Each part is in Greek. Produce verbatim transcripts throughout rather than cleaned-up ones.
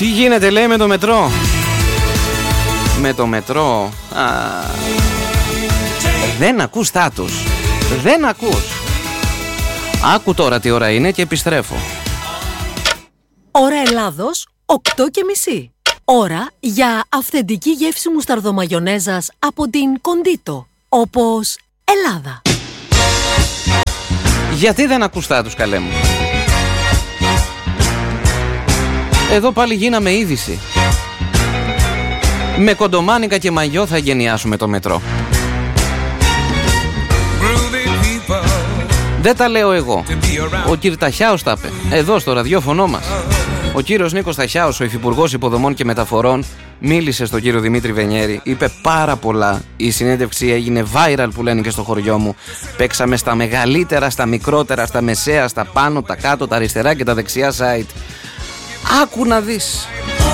Τι γίνεται, λέει, με το μετρό? Με το μετρό. Α, δεν ακούς στάτους. Δεν ακούς. Άκου τώρα τι ώρα είναι και επιστρέφω. Ώρα Ελλάδος, οκτώ και μισή. Ώρα για αυθεντική γεύση μουσταρδομαγιονέζας από την Κοντίτο. Όπως Ελλάδα. Γιατί δεν ακούς στάτους, καλέ μου? Εδώ πάλι γίναμε είδηση. Με κοντομάνικα και μαγιό θα γενιάσουμε το μετρό. Δεν τα λέω εγώ. Ο κύριος Ταχιάος τα είπε, εδώ στο ραδιόφωνο μας. Ο κύριος Νίκος Ταχιάος, ο υφυπουργός υποδομών και μεταφορών, μίλησε στον κύριο Δημήτρη Βενιέρη, είπε πάρα πολλά. Η συνέντευξη έγινε viral, που λένε και στο χωριό μου. Παίξαμε στα μεγαλύτερα, στα μικρότερα, στα μεσαία, στα πάνω, τα κάτω, τα αριστερά και τα δεξιά site. Άκου να δεις.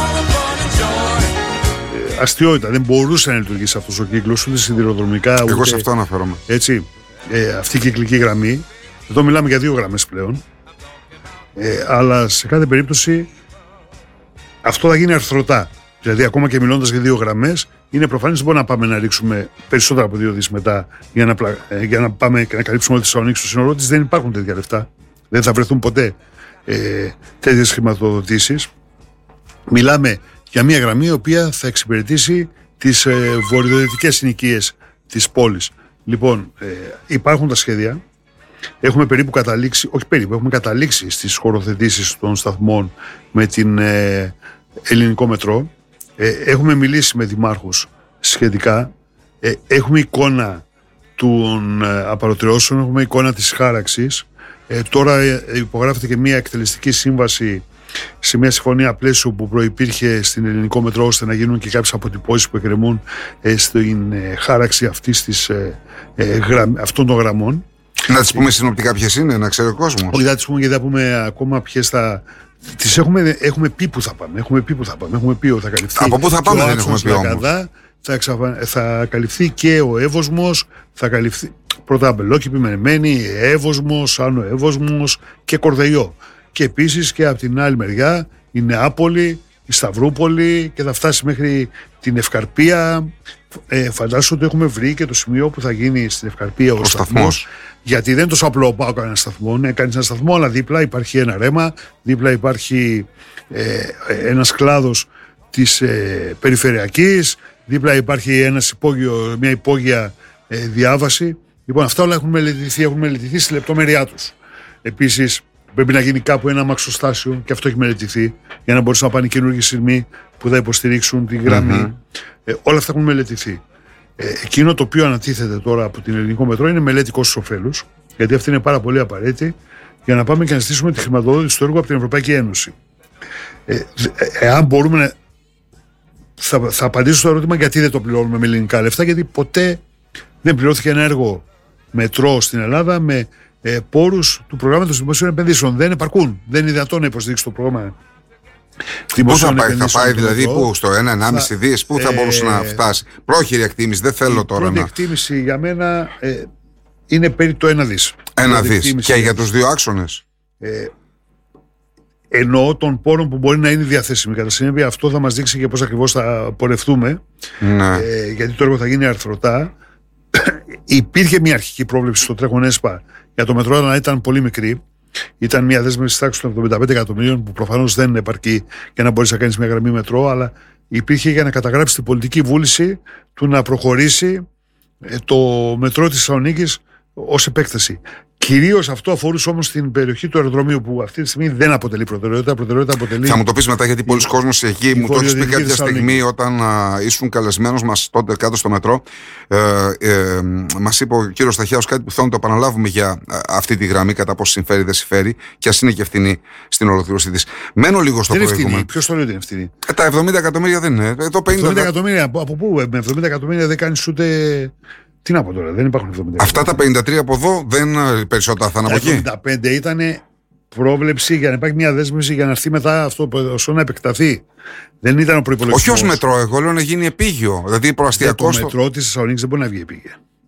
Ε, αστείωτα, δεν μπορούσε να λειτουργήσει αυτός ο κύκλος, ούτε σιδηροδρομικά. Ούτε, εγώ σε αυτό αναφέρομαι. Έτσι, ε, αυτή η κυκλική γραμμή. Εδώ μιλάμε για δύο γραμμές πλέον. Ε, αλλά σε κάθε περίπτωση αυτό θα γίνει αρθρωτά. Δηλαδή, ακόμα και μιλώντας για δύο γραμμές, είναι προφανές ότι μπορούμε να πάμε να ρίξουμε περισσότερα από δύο δις μετά για να, ε, για να πάμε και να καλύψουμε όλη τη Θεσσαλονίκη στο σύνολό της. Δεν υπάρχουν τέτοια λεφτά. Δεν θα βρεθούν ποτέ ε, τέτοιες χρηματοδοτήσεις. Μιλάμε για μια γραμμή η οποία θα εξυπηρετήσει τις ε, βορειοδυτικές συνοικίες της πόλης. Λοιπόν, ε, υπάρχουν τα σχέδια. Έχουμε περίπου καταλήξει, όχι περίπου, έχουμε καταλήξει στις χωροθετήσεις των σταθμών με την ε, ελληνικό μετρό. Ε, έχουμε μιλήσει με δημάρχους σχετικά. Ε, έχουμε εικόνα των ε, απαρωτριώσεων, έχουμε εικόνα της χάραξης. Ε, τώρα ε, υπογράφεται και μια εκτελεστική σύμβαση σε μια συμφωνία πλαίσιο που προϋπήρχε στην ελληνικό μετρό, ώστε να γίνουν και κάποιες αποτυπώσεις που εκκρεμούν ε, στην ε, χάραξη αυτής της, ε, ε, γραμ, αυτών των γραμμών. Να τις πούμε συνοπτικά ποιες είναι, να ξέρει ο κόσμος. Όχι, θα τις πούμε, γιατί θα πούμε ακόμα ποιες θα. Τις έχουμε, έχουμε πει που θα πάμε. Έχουμε πει που θα πάμε. Έχουμε πει ότι θα καλυφθεί. Από πού θα πάμε, δεν έχουμε πει όμως. Θα, εξαφα... θα καλυφθεί και ο Εύωσμος, θα καλυφθεί πρώτα Αμπελόκηπη, Μενεμένη, Εύωσμος, Άνω Εύωσμος και Κορδελιό. Και επίσης και από την άλλη μεριά η Νεάπολη, η Σταυρούπολη, και θα φτάσει μέχρι την Ευκαρπία. Ε, φαντάσου ότι έχουμε βρει και το σημείο που θα γίνει στην Ευκαρπία ο, ο σταθμός. Γιατί δεν είναι τόσο απλό πάω κανένα σταθμό. Ναι, κάνεις ένα σταθμό, αλλά δίπλα υπάρχει ένα ρέμα, δίπλα υπάρχει ε, ένας κλάδος της ε, περιφερειακής, δίπλα υπάρχει ένας υπόγειο, μια υπόγεια ε, διάβαση. Λοιπόν, αυτά όλα έχουν μελετηθεί, έχουν μελετηθεί στη λεπτομέρειά τους. Επίσης, πρέπει να γίνει κάπου ένα αμαξοστάσιο, και αυτό έχει μελετηθεί, για να μπορέσουν να πάνε καινούργιοι σειρμοί που θα υποστηρίξουν τη γραμμή. Mm-hmm. Ε, όλα αυτά έχουν μελετηθεί. Ε, εκείνο το οποίο ανατίθεται τώρα από την ελληνικό μετρό είναι μελέτη κόστους-οφέλους, γιατί αυτή είναι πάρα πολύ απαραίτητη για να πάμε και να στήσουμε τη χρηματοδότηση του έργου από την Ευρωπαϊκή Ένωση. Ε, εάν μπορούμε να. Θα, θα απαντήσω στο ερώτημα γιατί δεν το πληρώνουμε με ελληνικά λεφτά, γιατί ποτέ δεν πληρώθηκε ένα έργο μετρό στην Ελλάδα με ε, πόρους του προγράμματος δημοσίων επενδύσεων. Δεν επαρκούν. Δεν είναι δυνατόν να υποστηρίξει το πρόγραμμα. Πού θα πάει, θα πάει δηλαδή, πού, στο ένα ενάμιση δις, πού θα ε, μπορούσε να φτάσει? Πρόχειρη εκτίμηση, δεν θέλω τώρα να. Η πρώτη εκτίμηση για μένα ε, είναι περί το ένα δις. Ένα δις. Και για τους δύο άξονες. Ε, εννοώ των πόρων που μπορεί να είναι διαθέσιμοι. Κατά συνέπεια, αυτό θα μας δείξει και πώς ακριβώς θα πορευτούμε. Ναι. Ε, γιατί το έργο θα γίνει αρθρωτά. Υπήρχε μια αρχική πρόβλεψη στο τρέχον ΕΣΠΑ για το μετρό, αλλά ήταν πολύ μικρή. Ήταν μια δέσμευση τάξη των εβδομήντα πέντε εκατομμυρίων, που προφανώς δεν επαρκεί για να μπορείς να κάνεις μια γραμμή μετρό, αλλά υπήρχε για να καταγράψει την πολιτική βούληση του να προχωρήσει το μετρό της Θεσσαλονίκης ως επέκταση. Κυρίως αυτό αφορούσε όμως την περιοχή του αεροδρομίου, που αυτή τη στιγμή δεν αποτελεί προτεραιότητα. προτεραιότητα αποτελεί... Θα μου το πεις μετά, γιατί πολλοί κόσμος εκεί μου το έχεις πει κάποια στιγμή όταν α, ήσουν καλεσμένος μας τότε κάτω στο μετρό. Ε, ε, μας είπε ο κύριος Ταχιάος κάτι που θέλω να το επαναλάβουμε για α, αυτή τη γραμμή, κατά πόσο συμφέρει δεν συμφέρει, και ας είναι και ευθυνή στην ολοκλήρωση της. Μένω λίγο στο προηγούμενο. Ποιος το λέει ότι είναι ευθυνή? Ε, τα εβδομήντα εκατομμύρια δεν είναι. Εδώ πενήντα εβδομήντα εκατομμύρια, από, από πού? Με εβδομήντα εκατομμύρια δεν κάνεις ούτε. Τι να πω τώρα, δεν υπάρχουν εβδομήντα. Αυτά τα πενήντα τρία από εδώ δεν περισσότερα θα είναι από εκεί. εβδομήντα πέντε ήταν πρόβλεψη για να υπάρχει μια δέσμευση για να έρθει μετά αυτό όσο να επεκταθεί. Δεν ήταν ο προϋπολογισμός. Όχι ως μετρό, εγώ λέω να γίνει επίγειο. Δηλαδή προαστιακό. Το μετρό της Θεσσαλονίκης δεν μπορεί να βγει επίγεια.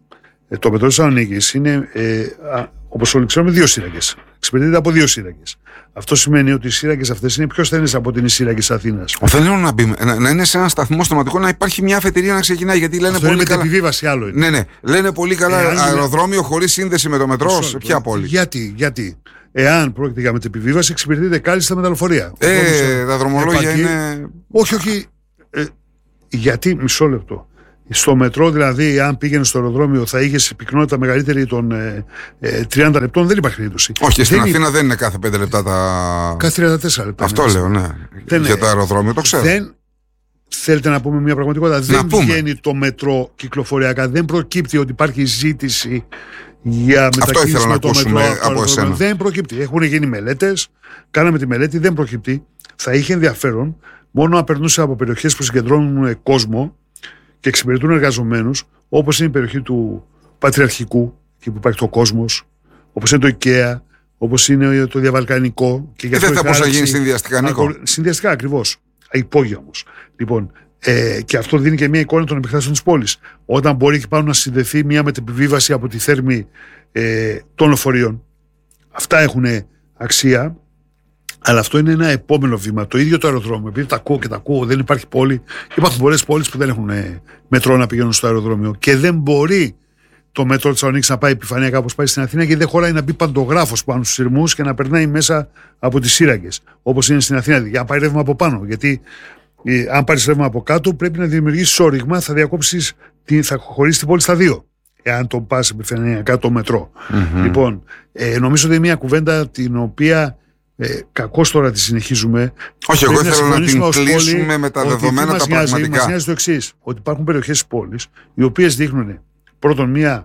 Ε, το μετρό της Θεσσαλονίκης είναι, ε, όπως όλοι ξέρουμε, δύο σύραγγες. Εξυπηρετείται από δύο σύραγγες. Αυτό σημαίνει ότι οι σύραγγες αυτές είναι πιο στενές από την σύραγγες Αθήνας. Θέλω να, μπει, να, να είναι σε ένα σταθμό στοματικό, να υπάρχει μια αφετηρία να ξεκινάει. Γιατί λένε αυτό πολύ είναι καλά. Με την επιβίβαση άλλο είναι. Ναι, ναι. Λένε πολύ καλά ε, αεροδρόμιο χωρίς σύνδεση με το μετρό. Σε ποια πόλη? Γιατί, γιατί. Εάν πρόκειται για μετεπιβίβαση, εξυπηρετείται κάλλιστα με τα λεωφορεία. Ε, τα δρομολόγια είναι. Όχι, όχι. Ε, γιατί, μισό λεπτό. Στο μετρό, δηλαδή, αν πήγαινε στο αεροδρόμιο, θα είχε πυκνότητα μεγαλύτερη των ε, ε, τριάντα λεπτών, δεν υπάρχει περίπτωση. Όχι, στην Αθήνα είναι... δεν είναι κάθε πέντε λεπτά τα. Κάθε τριάντα τέσσερα λεπτά. Αυτό ναι, λέω, ναι. Δεν για το αεροδρόμιο, το ξέρω. Δεν... Θέλετε να πούμε μια πραγματικότητα? Να δεν πούμε. Βγαίνει το μετρό κυκλοφοριακά. Δεν προκύπτει ότι υπάρχει ζήτηση για μετακίνηση με το μετρό από εσένα. Δεν προκύπτει. Έχουν γίνει μελέτες. Κάναμε τη μελέτη, δεν προκύπτει. Θα είχε ενδιαφέρον μόνο να περνούσε από περιοχές που συγκεντρώνουν κόσμο και εξυπηρετούν εργαζομένους, όπως είναι η περιοχή του Πατριαρχικού, εκεί που υπάρχει το κόσμος, όπως είναι το IKEA, όπως είναι το Διαβαλκανικό. Και δεν θα μπορούσε να γίνει συνδυαστικά, Νίκο. Συνδυαστικά ακριβώς. Υπόγεια όμως. Λοιπόν, ε, και αυτό δίνει και μια εικόνα των επεκτάσεων της πόλης. Όταν μπορεί εκεί πάνω να συνδεθεί μια μετεπιβίβαση από τη Θέρμη ε, των λεωφορείων. Αυτά έχουν αξία. Αλλά αυτό είναι ένα επόμενο βήμα. Το ίδιο το αεροδρόμιο. Επειδή τα ακούω και τα ακούω, δεν υπάρχει πόλη. Υπάρχουν πολλές πόλεις που δεν έχουν μετρό να πηγαίνουν στο αεροδρόμιο. Και δεν μπορεί το μετρό της Θεσσαλονίκης να πάει επιφανειακά όπως πάει στην Αθήνα, γιατί δεν χωράει να μπει παντογράφος πάνω στους σειρμούς και να περνάει μέσα από τις σύραγγες. Όπως είναι στην Αθήνα. Για να πάει ρεύμα από πάνω. Γιατί ε, αν πάρεις ρεύμα από κάτω, πρέπει να δημιουργήσεις όριγμα, θα διακόψεις, θα χωρίσεις την πόλη στα δύο. Εάν το πας επιφανειακά το μετρό. Mm-hmm. Λοιπόν, ε, νομίζω ότι είναι μια κουβέντα την οποία. Ε, κακώς τώρα τη συνεχίζουμε. Όχι, εγώ θέλω να την κλείσουμε πόλη, με τα δεδομένα τα νοιάζει, πραγματικά. Μας νοιάζει το εξής, ότι υπάρχουν περιοχές της πόλης οι οποίες δείχνουν πρώτον μια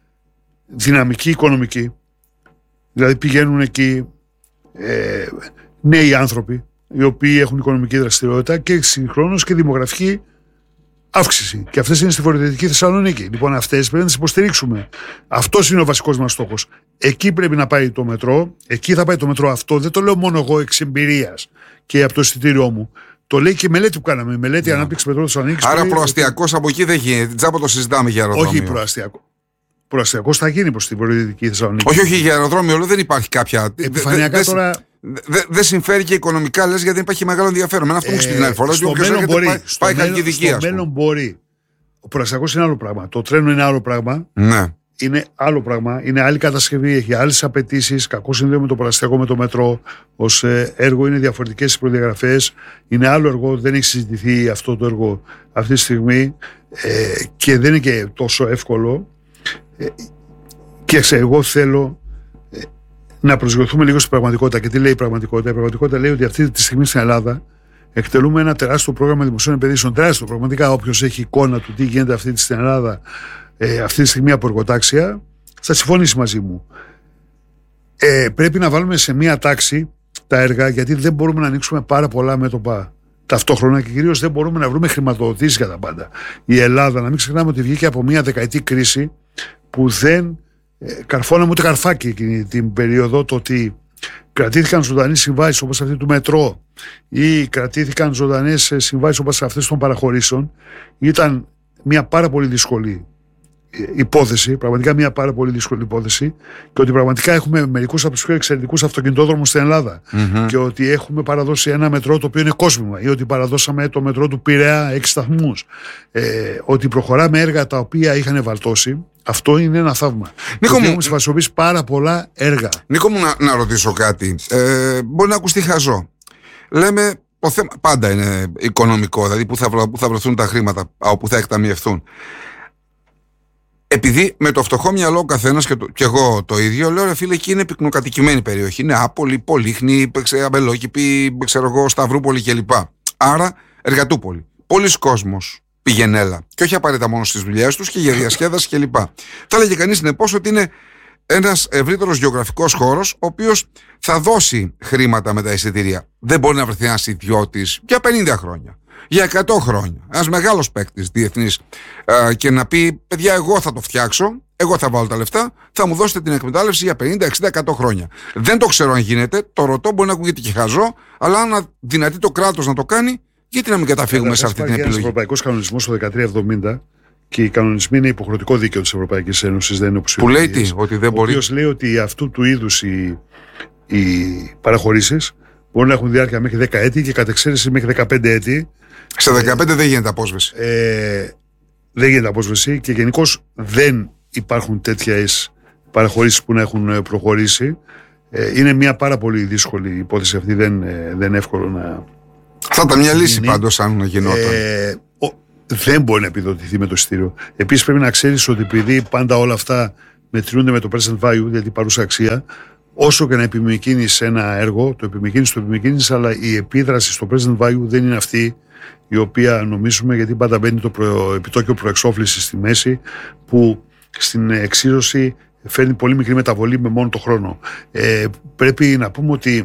δυναμική οικονομική, δηλαδή πηγαίνουν εκεί ε, νέοι άνθρωποι οι οποίοι έχουν οικονομική δραστηριότητα και συγχρόνως και δημογραφική αύξηση. Και αυτές είναι στη βορειοδυτική Θεσσαλονίκη. Λοιπόν, αυτές πρέπει να τις υποστηρίξουμε. Αυτός είναι ο βασικός μας στόχος. Εκεί πρέπει να πάει το μετρό. Εκεί θα πάει το μετρό αυτό. Δεν το λέω μόνο εγώ εξ εμπειρίας και από το εισιτήριό μου. Το λέει και η μελέτη που κάναμε. Η μελέτη yeah. ανάπτυξη μετρό Θεσσαλονίκης. Άρα προαστιακός από εκεί δεν γίνεται. Τζάμπα το συζητάμε για αεροδρόμιο. Όχι προαστιακό. Προαστιακός θα γίνει προς τη βορειοδυτική Θεσσαλονίκη. Όχι, όχι για αεροδρόμιο. Δεν υπάρχει κάποια. Επιφανειακά δε, τώρα. Δεν δε συμφέρει και οικονομικά, λες, γιατί δεν υπάρχει μεγάλο ενδιαφέρον. Με αυτό που στην άλλη φορά. Στο μέλλον μπορεί. Πάει, στο πάει μέλλον, στο μέλλον μπορεί. Ο προαστιακός είναι άλλο πράγμα. Το τρένο είναι άλλο πράγμα. Ναι. Είναι άλλο πράγμα. Είναι άλλη κατασκευή. Έχει άλλες απαιτήσεις. Κακό συνδέεται με το προαστιακό, με το μετρό. Ως έργο είναι διαφορετικές οι προδιαγραφές. Είναι άλλο έργο. Δεν έχει συζητηθεί αυτό το έργο αυτή τη στιγμή. Ε, και δεν είναι και τόσο εύκολο. Ε, και ξέρω, εγώ θέλω να προσγειωθούμε λίγο στην πραγματικότητα. Και τι λέει η πραγματικότητα? Η πραγματικότητα λέει ότι αυτή τη στιγμή στην Ελλάδα εκτελούμε ένα τεράστιο πρόγραμμα δημοσίων επενδύσεων. Τεράστιο, πραγματικά. Όποιος έχει εικόνα του τι γίνεται αυτή τη στην Ελλάδα, ε, αυτή τη στιγμή από εργοτάξια, θα συμφωνήσει μαζί μου. Ε, πρέπει να βάλουμε σε μία τάξη τα έργα, γιατί δεν μπορούμε να ανοίξουμε πάρα πολλά μέτωπα ταυτόχρονα και κυρίως δεν μπορούμε να βρούμε χρηματοδοτήσεις για τα πάντα. Η Ελλάδα, να μην ξεχνάμε ότι βγήκε από μία δεκαετή κρίση που δεν. Καρφώναμε ούτε καρφάκι εκείνη την περίοδο, το ότι κρατήθηκαν ζωντανές συμβάσεις όπως αυτή του μετρό ή κρατήθηκαν ζωντανές συμβάσεις όπως αυτές των παραχωρήσεων. Ήταν μια πάρα πολύ δύσκολη υπόθεση, πραγματικά μια πάρα πολύ δύσκολη υπόθεση, και ότι πραγματικά έχουμε μερικούς από τους πιο εξαιρετικούς αυτοκινητόδρομους στην Ελλάδα mm-hmm. και ότι έχουμε παραδώσει ένα μετρό το οποίο είναι κόσμημα, ή ότι παραδώσαμε το μετρό του Πειραιά έξι σταθμούς, ε, ότι προχωράμε έργα τα οποία είχαν βαλτώσει. Αυτό είναι ένα θαύμα. Νίκο μου, έχουμε συμφασιοποιήσει πάρα πολλά έργα. Νίκο μου, να, να ρωτήσω κάτι. Ε, μπορεί να ακουστεί χαζό. Λέμε, το θέμα πάντα είναι οικονομικό, δηλαδή που θα, που θα βρεθούν τα χρήματα, όπου θα εκταμιευθούν. Επειδή με το φτωχό μυαλό ο καθένας και, και εγώ το ίδιο, λέω ρε φίλε, εκεί είναι πυκνοκατοικημένη περιοχή. Είναι Άπολη, Πολύχνη, Αμπελόκηπη, ξέρω εγώ, Σταυρούπολη κλπ. Άρα εργατούπολη. Πολλοί κόσμος πηγενέλα. Και όχι απαραίτητα μόνο στις δουλειές τους και για διασκέδαση κλπ. Θα έλεγε κανείς συνεπώς ότι είναι ένας ευρύτερος γεωγραφικός χώρος, ο οποίος θα δώσει χρήματα με τα εισιτήρια. Δεν μπορεί να βρεθεί ένας ιδιώτης για πενήντα χρόνια. Για εκατό χρόνια. Ένας μεγάλος παίκτης διεθνής ε, και να πει: παιδιά, εγώ θα το φτιάξω, εγώ θα βάλω τα λεφτά, θα μου δώσετε την εκμετάλλευση για πενήντα, εξήντα, εκατό χρόνια. Δεν το ξέρω αν γίνεται, το ρωτώ, μπορεί να ακούγεται και χαζό, αλλά αν δυνατεί το κράτος να το κάνει, γιατί να μην καταφύγουμε σε αυτή την επιλογή? Ένας ευρωπαϊκός κανονισμός το δεκατρία εβδομήντα και οι κανονισμοί είναι υποχρεωτικό δίκαιο της Ευρωπαϊκής Ένωσης, δεν είναι οπωσιοδοτή. Που λέει τι, ότι δεν μπορεί. Ο οποίος λέει ότι αυτού του είδους οι, οι παραχωρήσεις μπορούν να έχουν διάρκεια μέχρι δέκα έτη και κατ' εξαίρεση μέχρι δεκαπέντε έτη. Σε δεκαπέντε ε, δεν γίνεται απόσβεση. Ε, δεν γίνεται απόσβεση και γενικώς δεν υπάρχουν τέτοιες παραχωρήσεις που να έχουν προχωρήσει. Ε, είναι μια πάρα πολύ δύσκολη υπόθεση αυτή, δεν, δεν είναι εύκολο να. Θα ήταν μια λύση πάντως αν γινόταν. Ε, ο, δεν μπορεί να επιδοτηθεί με το εισιτήριο. Επίσης πρέπει να ξέρεις ότι επειδή πάντα όλα αυτά μετριούνται με το present value, δηλαδή παρούσα αξία, όσο και να επιμηκύνεις ένα έργο, το επιμηκύνεις, το επιμηκύνεις, αλλά η επίδραση στο present value δεν είναι αυτή η οποία νομίζουμε, γιατί πάντα μπαίνει το προ, επιτόκιο προεξόφλησης στη μέση, που στην εξήρωση φέρνει πολύ μικρή μεταβολή με μόνο το χρόνο. Ε, πρέπει να πούμε ότι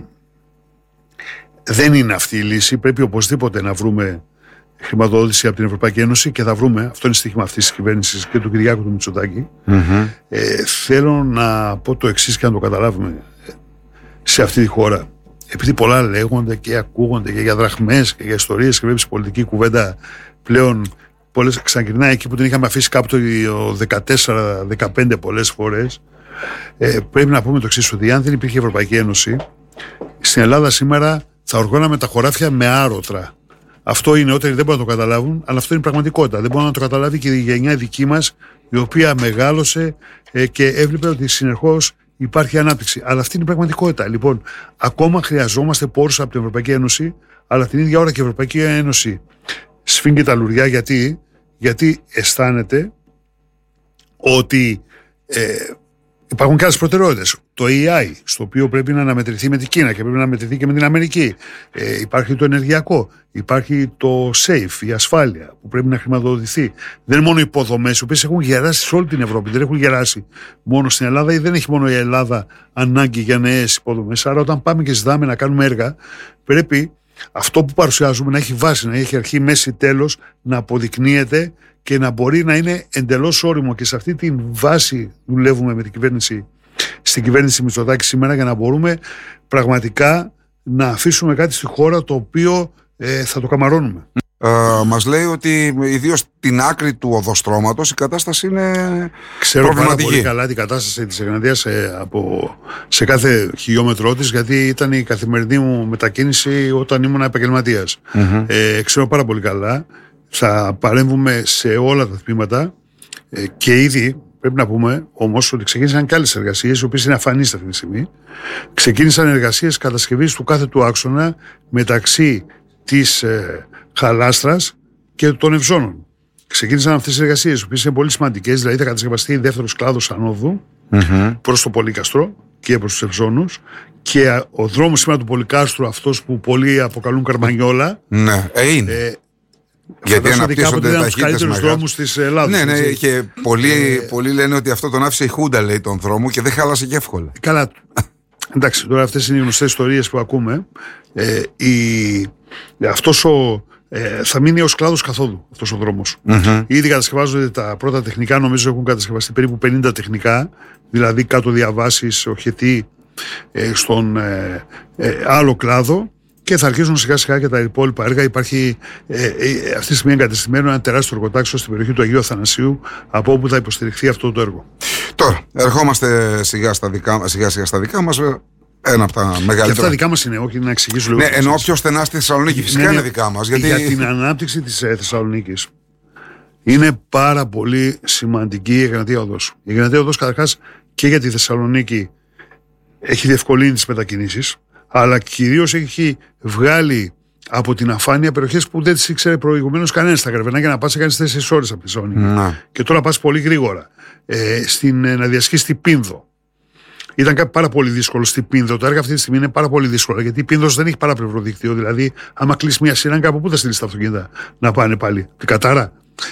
δεν είναι αυτή η λύση. Πρέπει οπωσδήποτε να βρούμε χρηματοδότηση από την Ευρωπαϊκή Ένωση και θα βρούμε. Αυτό είναι στοίχημα αυτής της κυβέρνησης και του Κυριάκου του Μητσοτάκη. Mm-hmm. Ε, θέλω να πω το εξής και να το καταλάβουμε σε αυτή τη χώρα. Επειδή πολλά λέγονται και ακούγονται και για δραχμές και για ιστορίες και βλέπεις πολιτική κουβέντα πλέον πολλές ξαναγυρνάει εκεί που την είχαμε αφήσει κάπου το δεκατέσσερα δεκαπέντε πολλές φορές. Ε, πρέπει να πούμε το εξής, ότι αν δεν υπήρχε η Ευρωπαϊκή Ένωση, στην Ελλάδα σήμερα θα οργώναμε τα χωράφια με άρωτρα. Αυτό είναι όταν δεν μπορούν να το καταλάβουν, αλλά αυτό είναι πραγματικότητα. Δεν μπορεί να το καταλάβει και η γενιά δική μας, η οποία μεγάλωσε ε, και έβλεπε ότι συνεχώς υπάρχει ανάπτυξη. Αλλά αυτή είναι η πραγματικότητα. Λοιπόν, ακόμα χρειαζόμαστε πόρους από την Ευρωπαϊκή Ένωση, αλλά την ίδια ώρα και η Ευρωπαϊκή Ένωση σφίγγει τα λουριά. Γιατί, γιατί αισθάνεται ότι ε, υπάρχουν και άλλες προτεραιότητες. Το έι άι, στο οποίο πρέπει να αναμετρηθεί με την Κίνα και πρέπει να αναμετρηθεί και με την Αμερική. Ε, υπάρχει το ενεργειακό, υπάρχει το safe, η ασφάλεια που πρέπει να χρηματοδοτηθεί. Δεν είναι μόνο οι υποδομές, οι οποίες έχουν γεράσει σε όλη την Ευρώπη. Δεν έχουν γεράσει μόνο στην Ελλάδα, ή δεν έχει μόνο η Ελλάδα ανάγκη για νέες υποδομές. Άρα, όταν πάμε και ζητάμε να κάνουμε έργα, πρέπει αυτό που παρουσιάζουμε να έχει βάση, να έχει αρχή, μέση, τέλος, να αποδεικνύεται και να μπορεί να είναι εντελώς όριμο. Και σε αυτή τη βάση δουλεύουμε με την κυβέρνηση, στην κυβέρνηση Μητσοτάκη σήμερα, για να μπορούμε πραγματικά να αφήσουμε κάτι στη χώρα το οποίο ε, θα το καμαρώνουμε. Ε, μας λέει ότι ιδίως στην άκρη του οδοστρώματος η κατάσταση είναι Ξέρω προβληματική. Ξέρω πάρα πολύ καλά την κατάσταση της Εγνατίας σε, από, σε κάθε χιλιόμετρό της, γιατί ήταν η καθημερινή μου μετακίνηση όταν ήμουν επαγγελματίας. Mm-hmm. Ε, ξέρω πάρα πολύ καλά. Θα παρέμβουμε σε όλα τα τμήματα ε, και ήδη πρέπει να πούμε όμως ότι ξεκίνησαν και άλλες εργασίες, οι οποίες είναι αφανείς αυτή τη στιγμή. Ξεκίνησαν εργασίες κατασκευής του κάθε του άξονα μεταξύ της ε, Χαλάστρας και των Ευζώνων. Ξεκίνησαν αυτές οι εργασίες, οι οποίες είναι πολύ σημαντικές, δηλαδή θα κατασκευαστεί δεύτερος κλάδος ανόδου mm-hmm. προς το Πολύκαστρο και προς τους Ευζώνους, και ο δρόμος σήμερα του Πολυκάστρου, αυτός που πολλοί αποκαλούν Καρμανιόλα, ναι, ε, είναι. Ε, γιατί αναπτύσσονται ταχύτητες μεγάλες. Δρόμους της Ελλάδας. Ναι, ναι, και πολλοί, ε, πολλοί λένε ότι αυτό τον άφησε η Χούντα, λέει, τον δρόμο, και δεν χάλασε και εύκολα. Καλά. Εντάξει, τώρα αυτές είναι οι γνωστές ιστορίες που ακούμε. Ε, η, αυτός ο, ε, θα μείνει ως κλάδος καθόδου αυτός ο δρόμος. Mm-hmm. Ήδη κατασκευάζονται τα πρώτα τεχνικά, νομίζω έχουν κατασκευαστεί περίπου πενήντα τεχνικά, δηλαδή κάτω διαβάσεις, οχετή ε, στον ε, ε, άλλο κλάδο. Και θα αρχίσουν σιγά σιγά και τα υπόλοιπα έργα. Υπάρχει ε, ε, αυτή τη στιγμή εγκατεστημένο ένα τεράστιο εργοτάξιο στην περιοχή του Αγίου Αθανασίου, από όπου θα υποστηριχθεί αυτό το έργο. Τώρα, ερχόμαστε σιγά στα δικά, σιγά σιγά στα δικά μας. Ένα από τα μεγαλύτερα. Και αυτά δικά μας είναι, όχι να εξηγήσω λίγο. Ναι, εννοώ πιο στενά στη Θεσσαλονίκη. Φυσικά ναι, είναι δικά μας. Γιατί... Για την ανάπτυξη της ε, Θεσσαλονίκης είναι πάρα πολύ σημαντική η Εγνατία Οδός. Η Εγνατία Οδός, καταρχάς, και για τη Θεσσαλονίκη έχει διευκολύνει τις μετακινήσεις, αλλά κυρίως έχει βγάλει από την αφάνεια περιοχές που δεν τις ήξερε προηγουμένως κανένας. Στα Γρεβενάκια να πας σε κάνεις τέσσερις ώρες από τη Θεσσαλονίκη. Να. Και τώρα πας πολύ γρήγορα. Ε, στην, να διασχίσεις την Πίνδο. Ήταν κάτι πάρα πολύ δύσκολο στην Πίνδο. Το έργο αυτή τη στιγμή είναι πάρα πολύ δύσκολο, γιατί η Πίνδος δεν έχει παράπλευρο δίκτυο. Δηλαδή, άμα κλείσει μια σειράγγα, από πού θα στείλει τα αυτοκίνητα να πάνε πάλι? Την Κατάρα.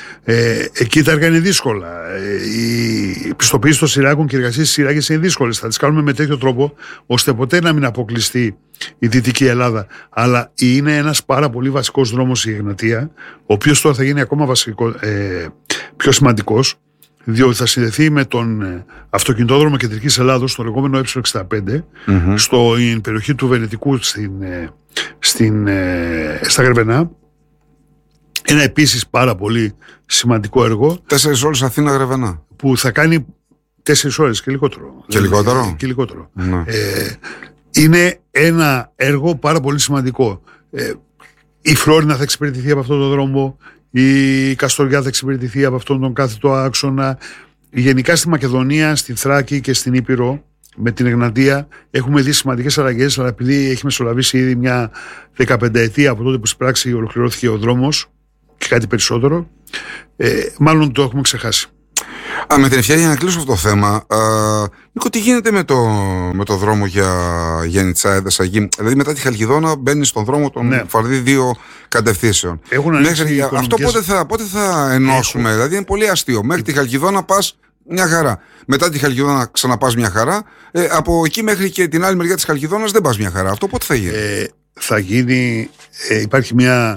Ε, εκεί τα έργα είναι δύσκολα. Ε, οι πιστοποιήσεις των σειράγγων και οι εργασίες στις σειράγγες είναι δύσκολες. Θα τις κάνουμε με τέτοιο τρόπο ώστε ποτέ να μην αποκλειστεί η Δυτική Ελλάδα. Αλλά είναι ένας πάρα πολύ βασικός δρόμος η Εγνατία, ο οποίος τώρα θα γίνει ακόμα βασικό, ε, πιο σημαντικός, διότι θα συνδεθεί με τον ε, αυτοκινητόδρομο Κεντρικής Ελλάδος, το λεγόμενο ε εξήντα πέντε, mm-hmm. στην περιοχή του Βενετικού στην, ε, στην, ε, στα Γρεβενά. Ένα επίσης πάρα πολύ σημαντικό έργο. Τέσσερις ώρες Αθήνα-Γρεβενά. Που θα κάνει τέσσερις ώρες και λιγότερο. Και λιγότερο. Ε, και λιγότερο. Ναι. Ε, είναι ένα έργο πάρα πολύ σημαντικό. Ε, η Φλόρινα θα εξυπηρετηθεί από αυτόν τον δρόμο, η Καστοριά θα εξυπηρετηθεί από αυτόν τον κάθετο άξονα. Γενικά στη Μακεδονία, στη Θράκη και στην Ήπειρο, με την Εγνατία, έχουμε δει σημαντικές αλλαγές, αλλά επειδή έχει μεσολαβήσει ήδη μια δεκαπενταετία από τότε που στην πράξη ολοκληρώθηκε ο δρόμος και κάτι περισσότερο, ε, μάλλον το έχουμε ξεχάσει. Α, με την ευκαιρία να κλείσω αυτό το θέμα, α, Νίκο, τι γίνεται με το, με το δρόμο για Γέννητσα, Έδεσα, Γη? Δηλαδή μετά τη Χαλκιδόνα μπαίνει στον δρόμο των ναι. Φαρδί δύο κατευθύνσεων. Μέχρι, αυτό πότε θα, πότε θα ενώσουμε? Έχουν. Δηλαδή είναι πολύ αστείο. Μέχρι τη Χαλκιδόνα πας μια χαρά. Μετά τη Χαλκιδόνα ξαναπάς μια χαρά. Ε, από εκεί μέχρι και την άλλη μεριά της Χαλκιδόνας δεν πας μια χαρά. Αυτό πότε θα γίνει? Ε, θα γίνει, ε, υπάρχει μια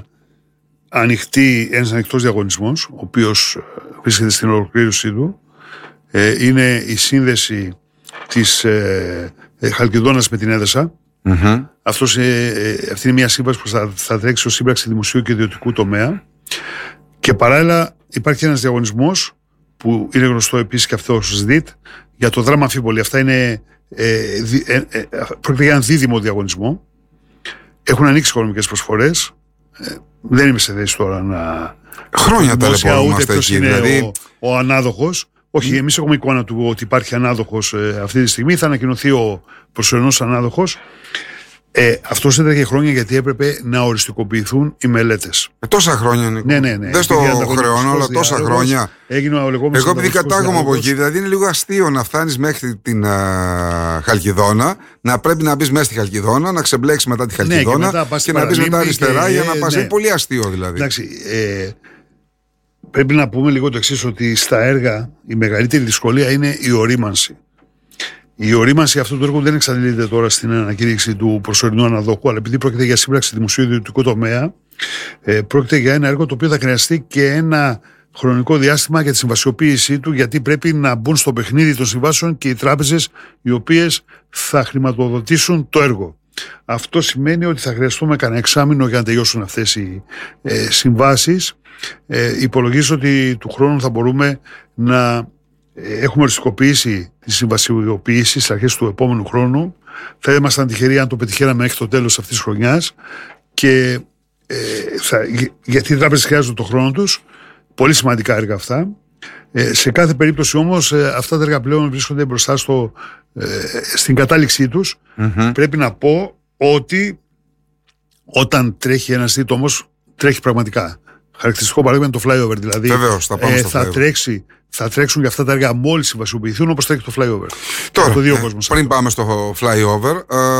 ανοιχτή, ένας ανοιχτός διαγωνισμός, ο οποίος βρίσκεται στην ολοκλήρωσή του. Ε, είναι η σύνδεση της ε, ε, Χαλκιδόνας με την Έδεσα. Mm-hmm. Αυτός, ε, ε, αυτή είναι μια σύμβαση που θα, θα τρέξει ως σύμπραξη δημοσίου και ιδιωτικού τομέα. Και παράλληλα υπάρχει ένας διαγωνισμός που είναι γνωστό επίσης και αυτό ως ΣΔΙΤ για το δράμα Αμφίπολη. Αυτά είναι ε, δι, ε, ε, πρόκειται για έναν δίδυμο διαγωνισμό. Έχουν ανοίξει οικονομικές προσφορές. Ε, δεν είμαι σε θέση τώρα να... Χρόνια ταλαιπωρούμαστε εκεί. Είναι δηλαδή... ο, ο ανάδοχος. Όχι, mm. εμείς έχουμε εικόνα του ότι υπάρχει ανάδοχος ε, αυτή τη στιγμή. Θα ανακοινωθεί ο προσωρινός ανάδοχος. Ε, αυτό έτρεχε χρόνια γιατί έπρεπε να οριστικοποιηθούν οι μελέτες. Ε, τόσα χρόνια, Νίκο. Ναι, ναι, ναι. Δεν στο χρεώνω, αλλά τόσα χρόνια. Έγινε ο λεγόμενος. Εγώ επειδή κατάγομαι από εκεί, δηλαδή είναι λίγο αστείο να φτάνεις μέχρι την α, Χαλκιδόνα, να πρέπει να μπεις μέσα στη Χαλκιδόνα, να ξεμπλέξεις μετά τη Χαλκιδόνα, ναι, και, και να μπεις μετά αριστερά και, για να πας. Ναι. Είναι πολύ αστείο δηλαδή. Εντάξει, ε, πρέπει να πούμε λίγο το εξής, ότι στα έργα η μεγαλύτερη δυσκολία είναι η ορίμανση. Η ορίμανση αυτού του έργου δεν εξαντλείται τώρα στην ανακήρυξη του προσωρινού αναδόχου, αλλά επειδή πρόκειται για σύμπραξη δημοσίου ιδιωτικού τομέα, ε, πρόκειται για ένα έργο το οποίο θα χρειαστεί και ένα χρονικό διάστημα για τη συμβασιοποίησή του, γιατί πρέπει να μπουν στο παιχνίδι των συμβάσεων και οι τράπεζες οι οποίες θα χρηματοδοτήσουν το έργο. Αυτό σημαίνει ότι θα χρειαστούμε κανένα εξάμηνο για να τελειώσουν αυτές οι ε, συμβάσεις. Ε, υπολογίζω ότι του χρόνου θα μπορούμε να έχουμε οριστικοποιήσει τη συμβασιοποίηση στις αρχές του επόμενου χρόνου. Θα ήμασταν τυχεροί αν το πετυχαίναμε μέχρι το τέλος αυτής της χρονιάς. Και, ε, θα, γιατί οι τράπεζες χρειάζονται το χρόνο τους. Πολύ σημαντικά έργα αυτά. Ε, σε κάθε περίπτωση όμως ε, αυτά τα έργα πλέον βρίσκονται μπροστά στο, ε, στην κατάληξή τους. Mm-hmm. Πρέπει να πω ότι όταν τρέχει ένας δίτο όμως τρέχει πραγματικά. Χαρακτηριστικό παράδειγμα είναι το flyover. Δηλαδή Βεβαίως, θα, πάμε ε, στο θα, τρέξει, θα τρέξουν για αυτά τα έργα μόλις συμβασιοποιηθούν όπως τρέχει το flyover. Τώρα, το δύο ε, κόσμος πριν αυτό. πάμε στο flyover,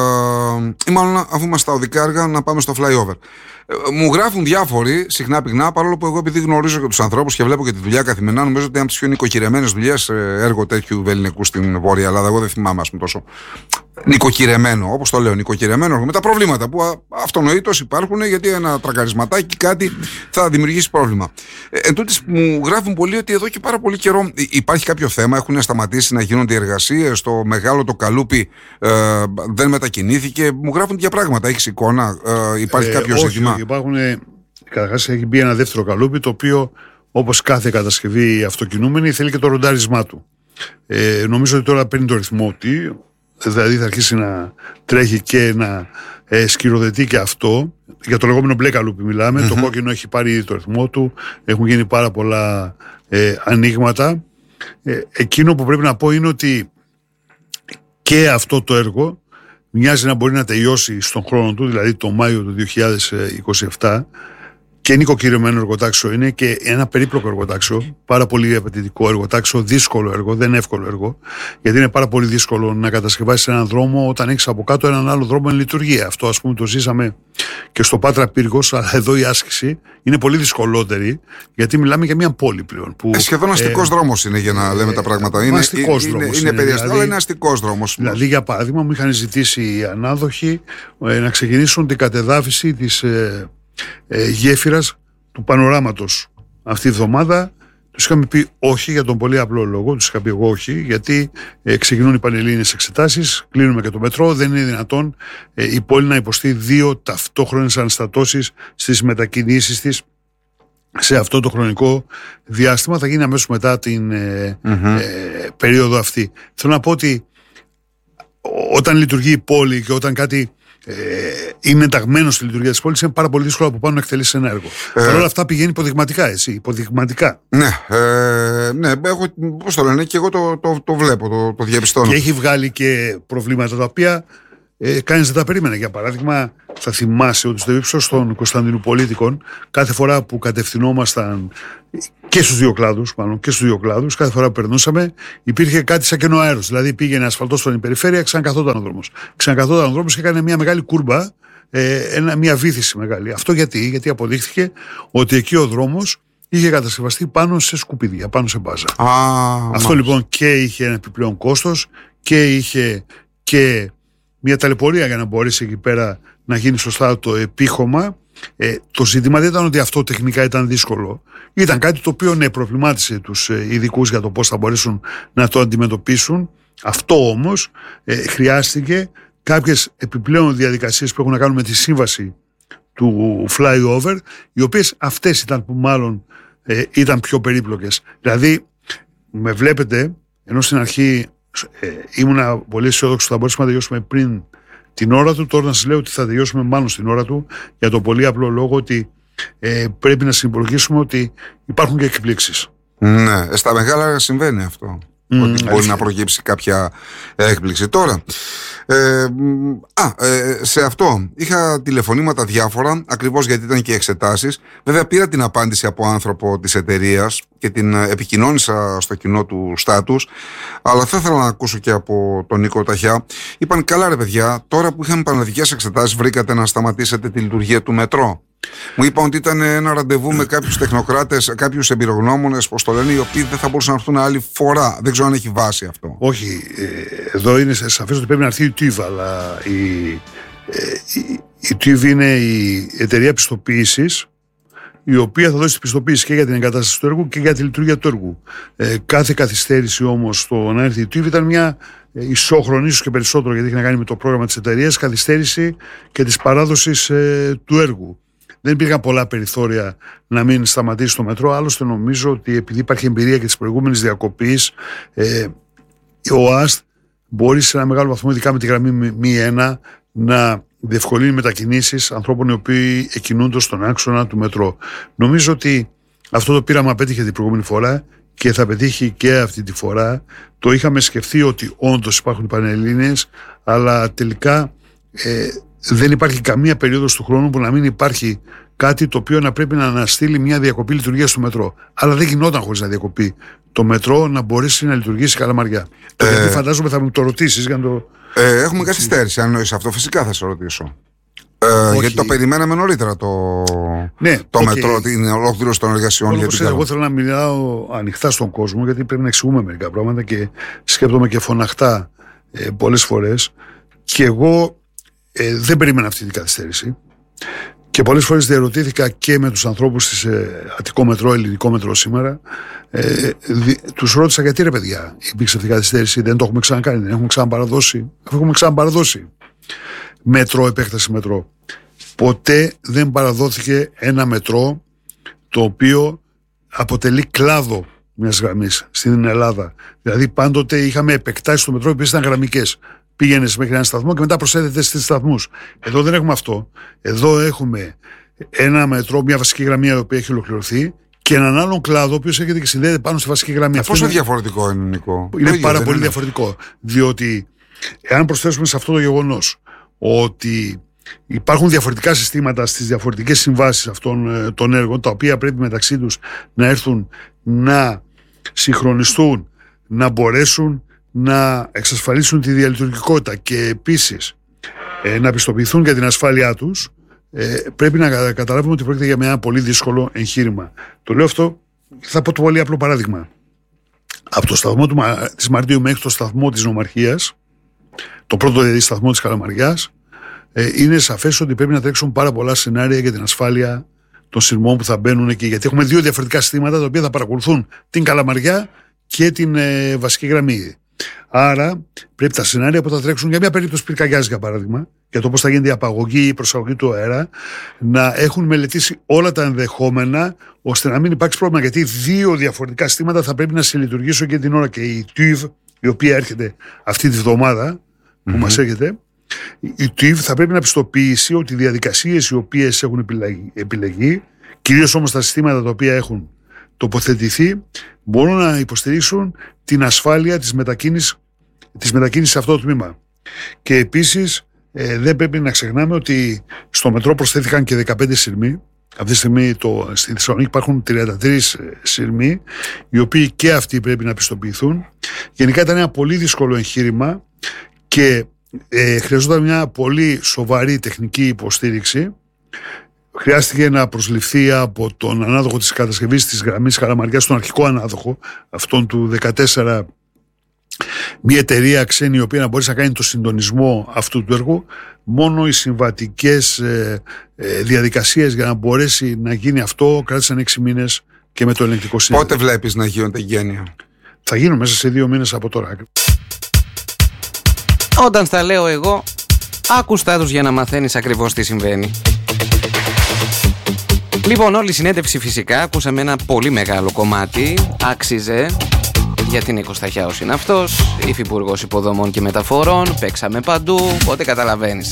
ε, ή μάλλον αφού είμαστε στα οδικά έργα, να πάμε στο flyover. Ε, μου γράφουν διάφοροι συχνά πυκνά, παρόλο που εγώ επειδή γνωρίζω και τους ανθρώπους και βλέπω και τη δουλειά καθημερινά, νομίζω ότι είναι από τις πιο νοικοκυρεμένες δουλειές έργο τέτοιου βελληνικού στην Βόρεια Ελλάδα. Εγώ δεν θυμάμαι, ας πούμε, τόσο νοικοκυρεμένο, όπως το λέω, νοικοκυρεμένο έργο, με τα προβλήματα που αυτονοήτως υπάρχουν, γιατί ένα τρακαρισματάκι κάτι θα δημιουργήσει πρόβλημα. Ε, εν τούτης, μου γράφουν πολλοί ότι εδώ και πάρα πολύ καιρό υπάρχει κάποιο θέμα, έχουν σταματήσει να γίνονται εργασίες, το μεγάλο το καλούπι ε, δεν μετακινήθηκε. Μου γράφουν τέτοια πράγματα. Έχεις εικόνα, ε, υπάρχει ε, κάποιο όχι, ζήτημα? Όχι, υπάρχουν, καταρχάς έχει μπει ένα δεύτερο καλούπι, το οποίο όπως κάθε κατασκευή αυτοκινούμενη θέλει και το ροντάρισμά του. Ε, νομίζω ότι τώρα παίρνει το ρυθμό του. Δηλαδή θα αρχίσει να τρέχει και να ε, σκυροδετεί και αυτό. Για το λεγόμενο μπλε καλούπι μιλάμε. Mm-hmm. Το κόκκινο έχει πάρει ήδη το ρυθμό του. Έχουν γίνει πάρα πολλά ε, ανοίγματα. Ε, εκείνο που πρέπει να πω είναι ότι και αυτό το έργο μοιάζει να μπορεί να τελειώσει στον χρόνο του, δηλαδή το Μάιο του δύο χιλιάδες είκοσι επτά. Και νοικοκυριωμένο εργοτάξιο είναι και ένα περίπλοκο εργοτάξιο, πάρα πολύ απαιτητικό εργοτάξιο, δύσκολο έργο, δεν είναι εύκολο έργο, γιατί είναι πάρα πολύ δύσκολο να κατασκευάσεις έναν δρόμο όταν έχεις από κάτω έναν άλλο δρόμο εν λειτουργία. Αυτό, ας πούμε, το ζήσαμε και στο Πάτρα Πύργος, αλλά εδώ η άσκηση είναι πολύ δυσκολότερη, γιατί μιλάμε για μια πόλη πλέον. Που, ε, σχεδόν αστικός ε, δρόμος είναι, για να ε, λέμε τα πράγματα. Είναι, αστικός είναι, δρόμος είναι, είναι περιαστικό, δηλαδή, αλλά είναι αστικός δρόμος. Δηλαδή, για παράδειγμα, μου είχαν ζητήσει οι ανάδοχοι ε, να ξεκινήσουν την κατεδάφιση της ε, ε, γέφυρας του πανοράματος αυτή τη βδομάδα. Τους είχαμε πει όχι για τον πολύ απλό λόγο. Τους είχα πει εγώ όχι, γιατί ε, ξεκινούν οι πανελλήνιες εξετάσεις, κλείνουμε και το μετρό. Δεν είναι δυνατόν ε, η πόλη να υποστεί δύο ταυτόχρονες αναστατώσεις στις μετακινήσεις της σε αυτό το χρονικό διάστημα, θα γίνει αμέσως μετά την ε, mm-hmm. ε, περίοδο αυτή. Θέλω να πω ότι όταν λειτουργεί η πόλη και όταν κάτι ε, είναι ενταγμένο στη λειτουργία της πόλης, είναι πάρα πολύ δύσκολο από πάνω να εκτελέσει ένα έργο. Ε, Παρ' όλα αυτά πηγαίνει υποδειγματικά, εσύ, υποδειγματικά. Ναι, ε, ναι εγώ, πώς το λένε, και εγώ το, το, το βλέπω, το, το διαπιστώνω. Και έχει βγάλει και προβλήματα τα οποία ε, κανείς δεν τα περίμενε. Για παράδειγμα, θα θυμάσαι ότι στο ύψος των Κωνσταντινουπολίτικων, κάθε φορά που κατευθυνόμασταν και στους δύο κλάδους, μάλλον και στους δύο κλάδους, κάθε φορά που περνούσαμε, υπήρχε κάτι σαν κενό αέρος. Δηλαδή πήγαινε ασφαλτός στην περιφέρεια, ξανακαθόταν ο δρόμος. Ξανακαθόταν ο δρόμος και έκανε μια μεγάλη κούρμπα, ε, ένα, μια βύθιση μεγάλη. Αυτό γιατί, γιατί αποδείχθηκε ότι εκεί ο δρόμος είχε κατασκευαστεί πάνω σε σκουπίδια, πάνω σε μπάζα. Α, Αυτό μάλιστα. Λοιπόν και είχε ένα επιπλέον κόστος και είχε και μια ταλαιπωρία για να μπορέσει εκεί πέρα να γίνει σωστά το επίχωμα. Ε, το ζήτημα δεν ήταν ότι αυτό τεχνικά ήταν δύσκολο. Ήταν κάτι το οποίο ναι, προβλημάτισε τους ειδικούς για το πώς θα μπορέσουν να το αντιμετωπίσουν. Αυτό όμως ε, χρειάστηκε κάποιες επιπλέον διαδικασίες που έχουν να κάνουν με τη σύμβαση του flyover, οι οποίες αυτές ήταν που μάλλον ε, ήταν πιο περίπλοκες. Δηλαδή, με βλέπετε, ενώ στην αρχή ε, ήμουνα πολύ αισιόδοξο ότι θα μπορέσουμε να τελειώσουμε πριν την ώρα του, τώρα να σας λέω ότι θα τελειώσουμε μάλλον στην ώρα του, για το πολύ απλό λόγο ότι ε, πρέπει να συμπολογίσουμε ότι υπάρχουν και εκπλήξεις. Ναι, στα μεγάλα συμβαίνει αυτό. Mm, ότι μπορεί αλήθεια. να προκύψει κάποια έκπληξη. Τώρα, ε, α, ε, σε αυτό είχα τηλεφωνήματα διάφορα, ακριβώς γιατί ήταν και εξετάσεις. Βέβαια πήρα την απάντηση από άνθρωπο της εταιρείας και την επικοινώνησα στο κοινό του στάτους, αλλά θα ήθελα να ακούσω και από τον Νίκο Ταχιά. Είπαν, καλά ρε παιδιά, τώρα που είχαμε πανελλαδικές εξετάσεις βρήκατε να σταματήσετε τη λειτουργία του μετρό? Μου είπαν ότι ήταν ένα ραντεβού με κάποιους τεχνοκράτες, κάποιους εμπειρογνώμονες, πώς το λένε, οι οποίοι δεν θα μπορούσαν να έρθουν άλλη φορά. Δεν ξέρω αν έχει βάση αυτό. Όχι. Εδώ είναι σαφές ότι πρέπει να έρθει η τουίβ, αλλά η, η, η τουίβ είναι η εταιρεία πιστοποίησης, η οποία θα δώσει τη πιστοποίηση και για την εγκατάσταση του έργου και για τη λειτουργία του έργου. Ε, κάθε καθυστέρηση όμως στο να έρθει η τουίβ ήταν μια ισόχρονη, ίσως και περισσότερο, γιατί έχει να κάνει με το πρόγραμμα της εταιρείας, καθυστέρηση και της παράδοσης ε, του έργου. Δεν υπήρχαν πολλά περιθώρια να μην σταματήσει το μετρό. Άλλωστε, νομίζω ότι επειδή υπάρχει εμπειρία και της προηγούμενης διακοπής, ε, ο ΑΣΤ μπορεί σε ένα μεγάλο βαθμό, ειδικά με τη γραμμή μη ένα, να διευκολύνει μετακινήσεις ανθρώπων οι οποίοι εκκινούνται στον άξονα του μετρό. Νομίζω ότι αυτό το πείραμα πέτυχε την προηγούμενη φορά και θα πετύχει και αυτή τη φορά. Το είχαμε σκεφτεί ότι όντως υπάρχουν οι Πανελλήνιες, αλλά τελικά ε, δεν υπάρχει καμία περίοδος του χρόνου που να μην υπάρχει κάτι το οποίο να πρέπει να αναστείλει μια διακοπή λειτουργίας του μετρό. Αλλά δεν γινόταν χωρίς να διακοπεί το μετρό να μπορέσει να λειτουργήσει Καλαμαριά. Ε, γιατί φαντάζομαι θα μου το ρωτήσεις για να το. Ε, έχουμε καθυστέρηση. Αν εννοείς αυτό, φυσικά θα σε ρωτήσω. Ε, γιατί το περιμέναμε νωρίτερα το, ναι, το okay. μετρό, την ολόκληρωση των εργασιών. Για την εγώ θέλω να μιλάω ανοιχτά στον κόσμο, γιατί πρέπει να εξηγούμε μερικά πράγματα και σκέπτομαι και φωναχτά ε, πολλές φορές. Και εγώ ε, δεν περίμενα αυτή την καθυστέρηση. Και πολλές φορές διαρωτήθηκα και με τους ανθρώπους της ε, Αττικό Μετρό, Ελληνικό Μετρό σήμερα. Ε, δι, τους ρώτησα γιατί ρε παιδιά υπήρξε αυτή η καθυστέρηση, δεν το έχουμε ξανακάνει, δεν έχουμε ξαναπαραδώσει. Αφού έχουμε ξαναπαραδώσει μετρό, επέκταση μετρό. Ποτέ δεν παραδόθηκε ένα μετρό το οποίο αποτελεί κλάδο μιας γραμμής στην Ελλάδα. Δηλαδή πάντοτε είχαμε επεκτάσεις στο μετρό οι οποίες ήταν γραμμικές. Πήγαινες μέχρι έναν σταθμό και μετά προσθέτεται στις σταθμούς. Εδώ δεν έχουμε αυτό. Εδώ έχουμε ένα μετρό, μια βασική γραμμή η οποία έχει ολοκληρωθεί και έναν άλλον κλάδο ο οποίος έρχεται και συνδέεται πάνω στη βασική γραμμή. Πόσο είναι διαφορετικό είναι, Νικό? Είναι πάρα πολύ είναι. διαφορετικό. Διότι εάν προσθέσουμε σε αυτό το γεγονός ότι υπάρχουν διαφορετικά συστήματα στις διαφορετικές συμβάσεις αυτών των έργων, τα οποία πρέπει μεταξύ τους να έρθουν να συγχρονιστούν, να μπορέσουν να εξασφαλίσουν τη διαλειτουργικότητα και επίσης ε, να πιστοποιηθούν για την ασφάλειά τους, ε, πρέπει να καταλάβουμε ότι πρόκειται για ένα πολύ δύσκολο εγχείρημα. Το λέω αυτό, θα πω το πολύ απλό παράδειγμα. Από το σταθμό του, της Μαρτίου μέχρι το σταθμό της Νομαρχίας, το πρώτο δηλαδή σταθμό της Καλαμαριάς, ε, είναι σαφές ότι πρέπει να τρέξουν πάρα πολλά σενάρια για την ασφάλεια των σειρμών που θα μπαίνουν εκεί. Γιατί έχουμε δύο διαφορετικά συστήματα τα οποία θα παρακολουθούν την Καλαμαριά και την ε, βασική γραμμή. Άρα πρέπει τα σενάρια που θα τρέξουν για μια περίπτωση πυρκαγιάς, για παράδειγμα, για το πώς θα γίνεται η απαγωγή ή η προσαγωγή του αέρα, να έχουν μελετήσει όλα τα ενδεχόμενα ώστε να μην υπάρξει πρόβλημα. Γιατί δύο διαφορετικά συστήματα θα πρέπει να συλλειτουργήσουν και την ώρα. Και η τουίβ, η οποία έρχεται αυτή τη βδομάδα που mm-hmm. μας έρχεται, η τουίβ θα πρέπει να πιστοποιήσει ότι οι διαδικασίες οι οποίες έχουν επιλεγεί, κυρίως όμως τα συστήματα τα οποία έχουν τοποθετηθεί, μπορούν να υποστηρίξουν την ασφάλεια της μετακίνησης, της μετακίνησης σε αυτό το τμήμα. Και επίσης ε, δεν πρέπει να ξεχνάμε ότι στο μετρό προσθέθηκαν και δεκαπέντε σειρμοί. Αυτή τη στιγμή το, στη Θεσσαλονίκη υπάρχουν τριάντα τρεις σειρμοί, οι οποίοι και αυτοί πρέπει να πιστοποιηθούν. Γενικά ήταν ένα πολύ δύσκολο εγχείρημα και ε, χρειαζόταν μια πολύ σοβαρή τεχνική υποστήριξη. Χρειάστηκε να προσληφθεί από τον ανάδοχο της κατασκευής της γραμμής Καλαμαριάς, τον αρχικό ανάδοχο, αυτόν του δεκατέσσερα, μια εταιρεία ξένη η οποία να μπορέσει να κάνει το συντονισμό αυτού του έργου. Μόνο οι συμβατικές ε, ε, διαδικασίες για να μπορέσει να γίνει αυτό κράτησαν έξι μήνες και με το ελεγκτικό συνέδριο. Πότε βλέπεις να γίνονται γένεια? Θα γίνουν μέσα σε δύο μήνες από τώρα. Όταν στα λέω εγώ, άκουστά τους για να μαθαίνεις ακριβώς τι συμβαίνει. Λοιπόν, όλη η συνέντευξη φυσικά ακούσαμε ένα πολύ μεγάλο κομμάτι. Άξιζε, γιατί Νίκος Σταχιάος είναι αυτός, υφυπουργός υποδομών και μεταφορών. Παίξαμε παντού, οπότε καταλαβαίνεις.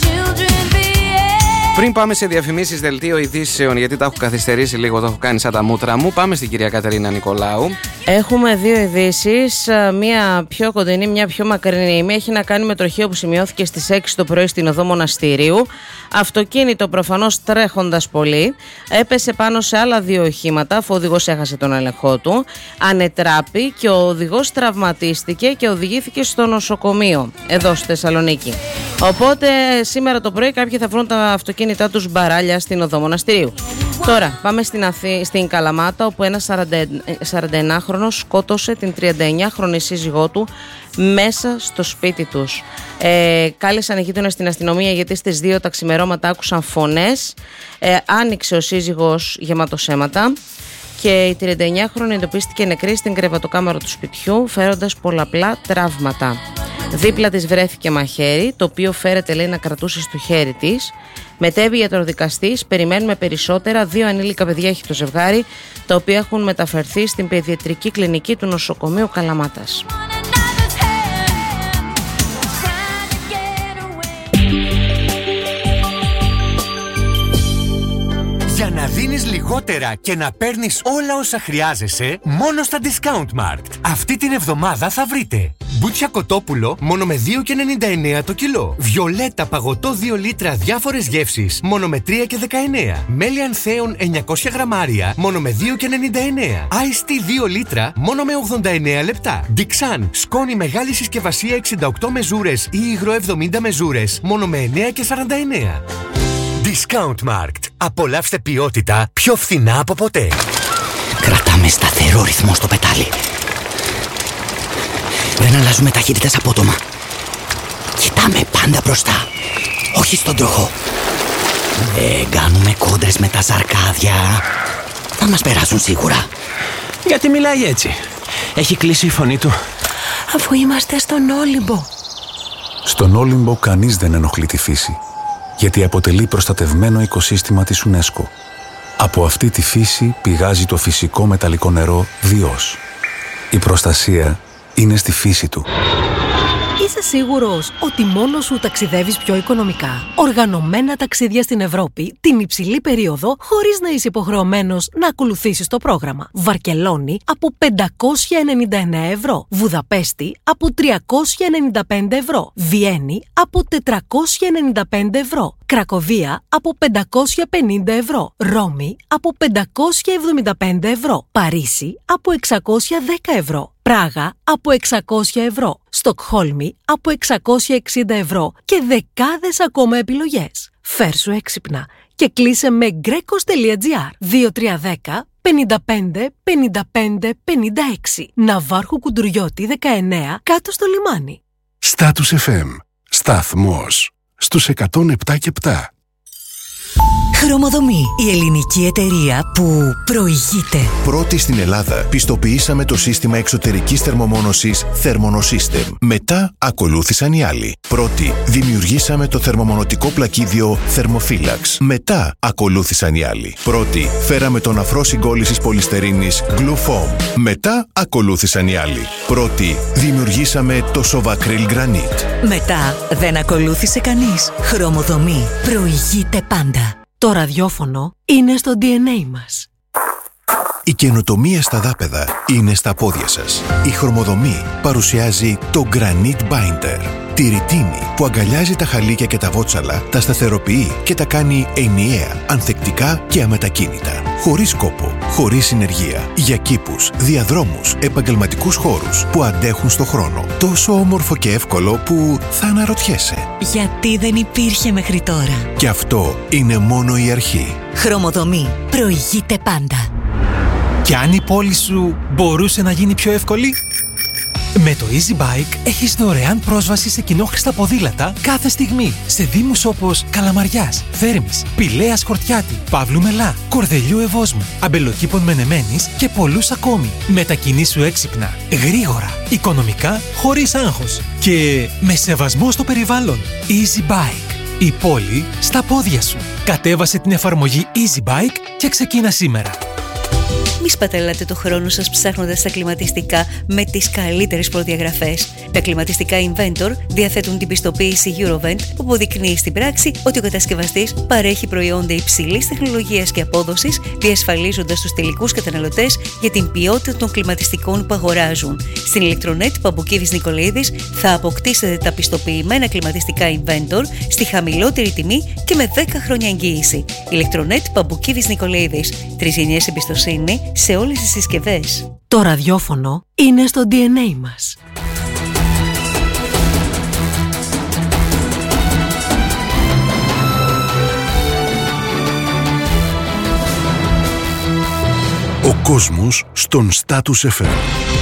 Πριν πάμε σε διαφημίσεις, δελτίο ειδήσεων, γιατί τα έχω καθυστερήσει λίγο, το έχω κάνει σαν τα μούτρα μου, πάμε στην κυρία Κατερίνα Νικολάου. Έχουμε δύο ειδήσεις, μία πιο κοντινή, μία πιο μακρινή. Μία έχει να κάνει με τροχαίο που σημειώθηκε στις έξι το πρωί στην οδό Μοναστηρίου. Αυτοκίνητο προφανώς τρέχοντας πολύ, έπεσε πάνω σε άλλα δύο οχήματα, αφού ο οδηγός έχασε τον έλεγχό του. Ανετράπη και ο οδηγός τραυματίστηκε και οδηγήθηκε στο νοσοκομείο εδώ στη Θεσσαλονίκη. Οπότε σήμερα το πρωί κάποιοι θα βρουν τα αυτοκίνητά τους μπαράλια στην οδό Μοναστηρίου. Τώρα πάμε στην, Αθή, στην Καλαμάτα, όπου ένας σαρανταενάχρονος σκότωσε την τριανταεννιάχρονη σύζυγό του μέσα στο σπίτι τους. Ε, κάλεσαν οι γείτονες στην αστυνομία γιατί στις δύο τα ξημερώματα άκουσαν φωνές. Ε, άνοιξε ο σύζυγος γεμάτος-αίματα και η τριανταεννιάχρονη εντοπίστηκε νεκρή στην κρεβατοκάμαρα του σπιτιού, φέροντας πολλαπλά τραύματα. Δίπλα της βρέθηκε μαχαίρι, το οποίο φέρεται, λέει, να κρατούσε στο χέρι της. Μετέβη ιατροδικαστής, περιμένουμε περισσότερα. Δύο ανήλικα παιδιά έχει το ζευγάρι, τα οποία έχουν μεταφερθεί στην παιδιατρική κλινική του νοσοκομείου Καλαμάτας. Για να δίνεις λιγότερα και να παίρνεις όλα όσα χρειάζεσαι, μόνο στα Discount Markt. Αυτή την εβδομάδα θα βρείτε μπούτσια κοτόπουλο μόνο με δύο και ενενήντα εννέα το κιλό. Βιολέτα παγωτό δύο λίτρα διάφορες γεύσεις μόνο με τρία και δεκαεννέα. Μέλι ανθέων εννιακόσια γραμμάρια μόνο με δύο και ενενήντα εννέα. Ice Tea δύο λίτρα μόνο με ογδόντα εννέα λεπτά. Dixan σκόνη μεγάλη συσκευασία εξήντα οκτώ μεζούρες ή υγρό εβδομήντα μεζούρες μόνο με εννέα και σαράντα εννέα. Discount Markt. Απολαύστε ποιότητα πιο φθηνά από ποτέ. Κρατάμε σταθερό ρυθμό στο πετάλι. Δεν αλλάζουμε ταχύτητες απότομα. Κοιτάμε πάντα μπροστά, όχι στον τροχό. Δεν κάνουμε κόντρες με τα ζαρκάδια. Θα μας περάσουν σίγουρα. Γιατί μιλάει έτσι? Έχει κλείσει η φωνή του. Αφού είμαστε στον Όλυμπο. Στον Όλυμπο κανείς δεν ενοχλεί τη φύση, γιατί αποτελεί προστατευμένο οικοσύστημα της UNESCO. Από αυτή τη φύση πηγάζει το φυσικό μεταλλικό νερό Διός. Η προστασία είναι στη φύση του. Είσαι σίγουρος ότι μόνος σου ταξιδεύεις πιο οικονομικά? Οργανωμένα ταξίδια στην Ευρώπη την υψηλή περίοδο, χωρίς να είσαι υποχρεωμένος να ακολουθήσεις το πρόγραμμα. Βαρκελόνη από πεντακόσια ενενήντα εννέα ευρώ. Βουδαπέστη από τριακόσια ενενήντα πέντε ευρώ. Βιέννη από τετρακόσια ενενήντα πέντε ευρώ. Κρακοβία από πεντακόσια πενήντα ευρώ. Ρώμη από πεντακόσια εβδομήντα πέντε ευρώ. Παρίσι από εξακόσια δέκα ευρώ. Πράγα από εξακόσια ευρώ. Στοκχόλμη από εξακόσια εξήντα ευρώ και δεκάδες ακόμα επιλογές. Φέρσου έξυπνα και κλείσε με γκρέκος τελεία τζι άρ. δύο τρία ένα μηδέν πέντε πέντε πενήντα πέντε πενήντα έξι. Ναυάρχου Κουντουριώτη δεκαεννέα, κάτω στο λιμάνι. Status εφ εμ. Σταθμός στους εκατόν επτά και επτά. Χρωμοδομή, η ελληνική εταιρεία που προηγείται. Πρώτη στην Ελλάδα πιστοποιήσαμε το σύστημα εξωτερικής θερμομόνωσης Thermonosystem. Μετά ακολούθησαν οι άλλοι. Πρώτη δημιουργήσαμε το θερμομονωτικό πλακίδιο Thermophilax. Μετά ακολούθησαν οι άλλοι. Πρώτη φέραμε τον αφρό συγκόλλησης πολυστερίνης Glufoam. Μετά ακολούθησαν οι άλλοι. Πρώτη δημιουργήσαμε το Sovacryl Granite. Μετά δεν ακολούθησε κανείς. Χρωμοδομή, προηγείται πάντα. Το ραδιόφωνο είναι στο ντι εν έι μας. Η καινοτομία στα δάπεδα είναι στα πόδια σας. Η Χρωμοδομή παρουσιάζει το Granite Binder. Τη ρητίνη που αγκαλιάζει τα χαλίκια και τα βότσαλα, τα σταθεροποιεί και τα κάνει ενιαία, ανθεκτικά και αμετακίνητα. Χωρίς κόπο, χωρίς συνεργεία. Για κήπους, διαδρόμους, επαγγελματικούς χώρους που αντέχουν στο χρόνο. Τόσο όμορφο και εύκολο που θα αναρωτιέσαι. Γιατί δεν υπήρχε μέχρι τώρα. Και αυτό είναι μόνο η αρχή. Χρωμοδομή, προηγείται πάντα. Και αν η πόλη σου μπορούσε να γίνει πιο εύκολη? Με το Easy Bike έχεις δωρεάν πρόσβαση σε κοινόχρηστα ποδήλατα κάθε στιγμή σε δήμους όπως Καλαμαριάς, Θέρμης, Πηλαίας Χορτιάτη, Παύλου Μελά, Κορδελιού Ευόσμου, Αμπελοκήπων Μενεμένης και πολλούς ακόμη. Μετακινήσου έξυπνα, γρήγορα, οικονομικά, χωρίς άγχος και με σεβασμό στο περιβάλλον. Easy Bike. Η πόλη στα πόδια σου. Κατέβασε την εφαρμογή Easy Bike και ξεκίνα σήμερα. Μη σπαταλάτε το χρόνο σας ψάχνοντας τα κλιματιστικά με τις καλύτερες προδιαγραφές. Τα κλιματιστικά Inventor διαθέτουν την πιστοποίηση Eurovent που αποδεικνύει στην πράξη ότι ο κατασκευαστής παρέχει προϊόντα υψηλής τεχνολογίας και απόδοσης, διασφαλίζοντας τους τελικούς καταναλωτές για την ποιότητα των κλιματιστικών που αγοράζουν. Στην Electronet Παμπουκίδης Νικολαίδης θα αποκτήσετε τα πιστοποιημένα κλιματιστικά Inventor στη χαμηλότερη τιμή και με δέκα χρόνια εγγύηση. Electronet Παμπουκίδης Νικολαίδης. Τρεις γενιές εμπιστοσύνη σε όλες τις συσκευές. Το ραδιόφωνο είναι στο ντι εν έι μας. Ο κόσμος στον Status εφ εμ.